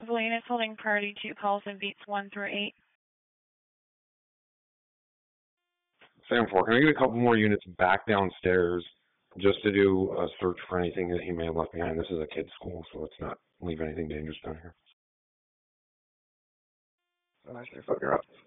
Blaine is holding priority 2 calls in beats 1 through 8. Sam 4, can I get a couple more units back downstairs just to do a search for anything that he may have left behind? This is a kid's school, so let's not leave anything dangerous down here. Nice, fuck, you're up.